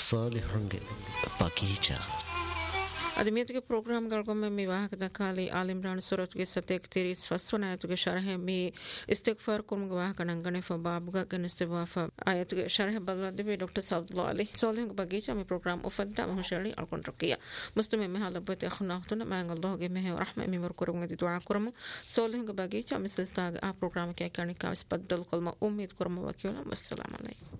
ಸಾಲಿಹಂಗೆ ಬಗೀಚಾ ಅದಮಿಯತಿಗೆ ಪ್ರೋಗ್ರಾಮ್ಗಳಿಗೊಮ್ಮೆ me ವಾಹಕದ ಖಾಲಿ ಆಲಿಮ್ರಾನ್ ಸುರತ್ಗೆ ಸತ್ಯಕ್ ತಿರಿಸ್ ಫಸ್ವನಾಯತುಗೆ ಶರಹೆ me ಇಸ್ತಿಗ್ಫಾರ್ ಕುಮ್ಗೆ ವಾಹಕ ನಂಗಣೆ ಫಬಾಬ್ಗ ಗನಿಸ್ತಿವಾಫ ಆಯತುಗೆ ಶರಹೆ ಬದಲದಿವೆ ಡಾಕ್ಟರ್ ಸೌದ್ಲಾ ಅಲಿ ಸೋಲಿಂಗ್ ಬಗೀಚಾ ಮೀ ಪ್ರೋಗ್ರಾಮ್ ಉಫದ್ದ ಮಹುಶಳಿ ಅಲ್ಕೊಂಡ್ರಕಿಯ ಮುಸ್ಲಿಮೆ ಮೆ ಹಾಲಬತೆ ಖನಾಖ್ತುನ ಮಾಂಗಲ್ಲಾಹಗೆ ಮೆ ರಹಮೆ ಮಿ ಮರ್ಕುರುಂಗೆ ದುಆ ಕುರಮ ಸೋಲಿಂಗ್ ಬಗೀಚಾ ಮಿಸ್ತಾಗ ಆ ಪ್ರೋಗ್ರಾಮ್ ಕೆ ಕಣಿಕಾ ಸ್ಪದ್ದಲ್ ಕಲ್ಮ ಉಮ್ಮೀದ್ ಕುರಮ ವಕಿಯಲ ಅಸ್ಸಲಾಮು ಅಲೈಕುಂ